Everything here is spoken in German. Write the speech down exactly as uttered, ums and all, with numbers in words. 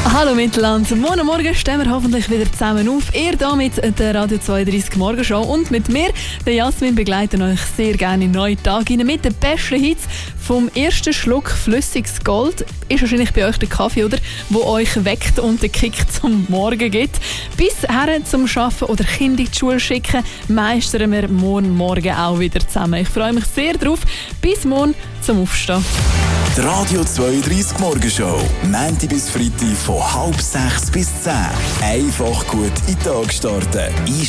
Hallo Mittelland, morgen Morgen stehen wir hoffentlich wieder zusammen auf. Ihr hier mit der Radio zweiunddreißig Morgenshow und mit mir, der Jasmin, begleiten euch sehr gerne in den neuen Tag hinein mit den besten Hits vom ersten Schluck flüssiges Gold. Ist wahrscheinlich bei euch der Kaffee, oder? Wo euch weckt und den Kick zum Morgen gibt. Bis her zum Arbeiten oder Kinder in die Schule schicken, meistern wir morgen Morgen auch wieder zusammen. Ich freue mich sehr drauf. Bis morgen zum Aufstehen. Die Radio zweiunddreißig Morgenshow. Montag bis Freitag von halb sechs bis zehn. Einfach gut in den Tag starten.